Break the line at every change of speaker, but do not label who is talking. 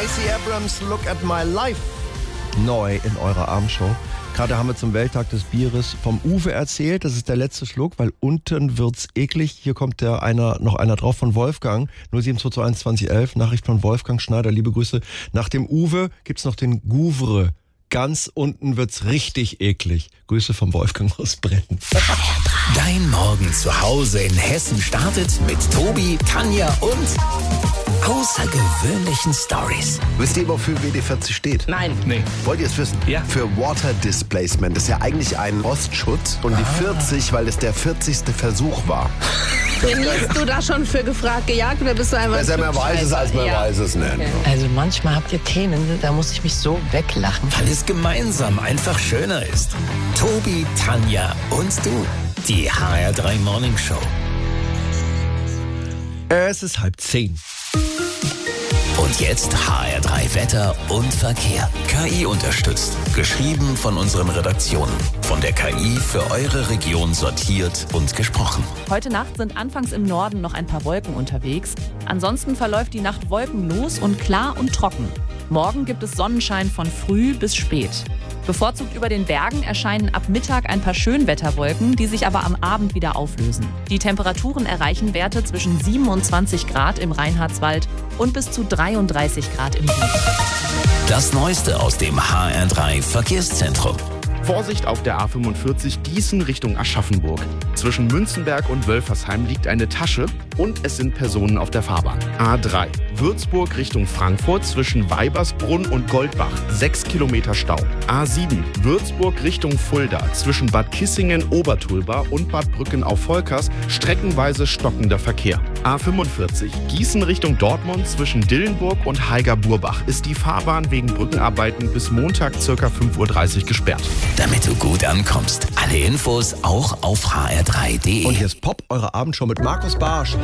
Stacey Abrams, Look at My Life. Neu in eurer Abendshow. Gerade haben wir zum Welttag des Bieres vom Uwe erzählt. Das ist der letzte Schluck, weil unten wird's eklig. Hier kommt noch einer drauf von Wolfgang. 07221 2011. Nachricht von Wolfgang Schneider. Liebe Grüße. Nach dem Uwe gibt's noch den Gouvre. Ganz unten wird's richtig eklig. Grüße vom Wolfgang aus Brennen.
Dein Morgen zu Hause in Hessen startet mit Tobi, Tanja und außergewöhnlichen Stories.
Wisst ihr, wofür WD-40 steht?
Nein.
Nee.
Wollt ihr es wissen?
Ja.
Für Water Displacement. Das ist ja eigentlich ein Rostschutz. Und die 40, weil es der 40. Versuch war.
Trainierst du da schon für gefragt, gejagt oder bist du einfach...
Besser man weiß es, als man
Ja.
weiß es nicht.
Okay.
Also manchmal habt ihr Themen, da muss ich mich so weglachen.
Weil es gemeinsam einfach schöner ist. Tobi, Tanja und du. Die HR3 Morning Show.
Es ist 9:30.
Und jetzt HR3 Wetter und Verkehr. KI unterstützt. Geschrieben von unseren Redaktionen. Von der KI für eure Region sortiert und gesprochen.
Heute Nacht sind anfangs im Norden noch ein paar Wolken unterwegs. Ansonsten verläuft die Nacht wolkenlos und klar und trocken. Morgen gibt es Sonnenschein von früh bis spät. Bevorzugt über den Bergen erscheinen ab Mittag ein paar Schönwetterwolken, die sich aber am Abend wieder auflösen. Die Temperaturen erreichen Werte zwischen 27 Grad im Reinhardswald und bis zu 33 Grad im Süden.
Das Neueste aus dem HR3 Verkehrszentrum.
Vorsicht auf der A45 Gießen Richtung Aschaffenburg. Zwischen Münzenberg und Wölfersheim liegt eine Tasche und es sind Personen auf der Fahrbahn. A3 Würzburg Richtung Frankfurt zwischen Weibersbrunn und Goldbach. 6 Kilometer Stau. A7 Würzburg Richtung Fulda zwischen Bad Kissingen, Obertulba und Bad Brücken auf Volkers streckenweise stockender Verkehr. A45 Gießen Richtung Dortmund zwischen Dillenburg und Haiger-Burbach ist die Fahrbahn wegen Brückenarbeiten bis Montag ca. 5:30 Uhr gesperrt.
Damit du gut ankommst. Alle Infos auch auf hr3.de.
Und hier ist Pop, eure Abendshow mit Markus Barsch.